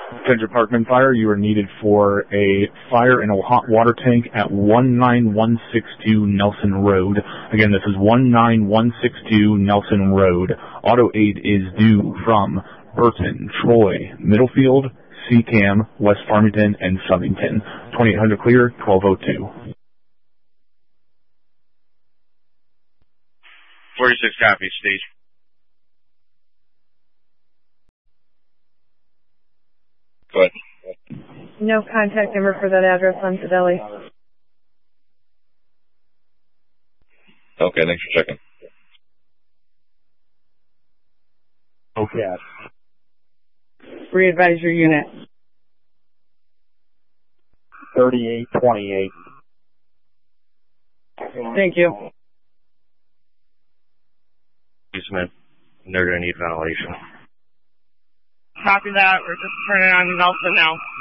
Attention Parkman Fire, you are needed for a fire in a hot water tank at 19162 Nelson Road. Again, this is 19162 Nelson Road. Auto aid is due from Burton, Troy, Middlefield, Seacam, West Farmington, and Southington. 2800 clear, 1202. 46 copy, Steve. Go ahead. No contact number for that address on Fidelity. Okay, thanks for checking. Okay. Re-advise your unit. 3828. Thank you. Smith, they're going to need ventilation. Copy that. We're just turning on Nelson now.